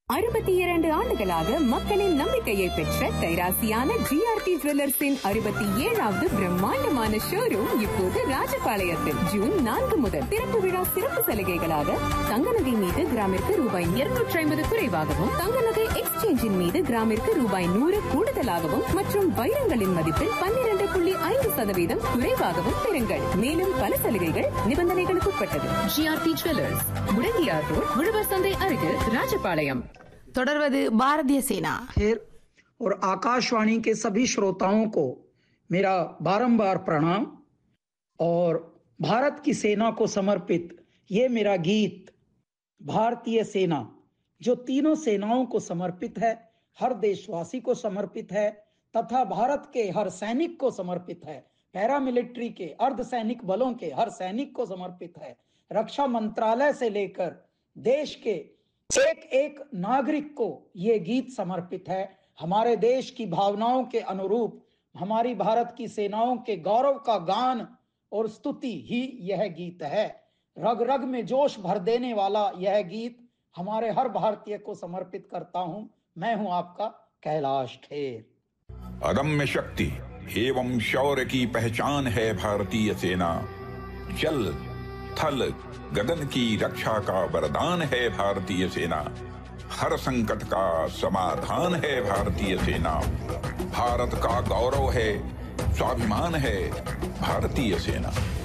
62 ஆண்டுகளாக மக்களின் நம்பிக்கையை பெற்ற கைராசியான ஜிஆர்டி ஜுவல்லர்ஸின் 67வது பிரம்மாண்டமான ஷோரூம் இப்போது ராஜபாளையத்தில் ஜூன் 4 முதல் திறப்பு விழா சிறப்பு சலுகைகளாக தங்க நகை மீது கிராமிற்கு ரூபாய் 250 குறைவாகவும், தங்க நகை எக்ஸ்சேஞ்சின் மீது கிராமிற்கு ரூபாய் 100 கூடுதலாகவும் மற்றும் வைரங்களின் மதிப்பில் 12.5% குறைவாகவும் பெறுங்கள். மேலும் பல சலுகைகள் நிபந்தனைகளுக்கு உட்பட்டது. ஜிஆர்டி ஜுவல்லர்ஸ், முடங்கியார் ரோட், உழவர் சந்தை அருகில், ராஜபாளையம். தொடர்வது பாரதிய சேனா. और आकाशवाणी के सभी श्रोताओं को मेरा बारंबार प्रणाम। और भारत की सेना को समर्पित ये मेरा गीत भारतीय सेना, जो तीनों सेनाओं को समर्पित है, हर देशवासी को समर्पित है तथा भारत के हर सैनिक को समर्पित है, पैरामिलिट्री के, अर्धसैनिक बलों के हर सैनिक को समर्पित है, रक्षा मंत्रालय से लेकर देश के एक एक नागरिक को ये गीत समर्पित है। हमारे देश की भावनाओं के अनुरूप हमारी भारत की सेनाओं के गौरव का गान और स्तुति ही यह गीत है। रग रग में जोश भर देने वाला यह गीत हमारे हर भारतीय को समर्पित करता हूं। मैं हूं आपका कैलाश खेर। अदम्य शक्ति एवं शौर्य की पहचान है भारतीय सेना। जल थल गगन की रक्षा का वरदान है भारतीय सेना। हर संकट का समाधान है भारतीय सेना। भारत का गौरव है, स्वाभिमान है भारतीय सेना।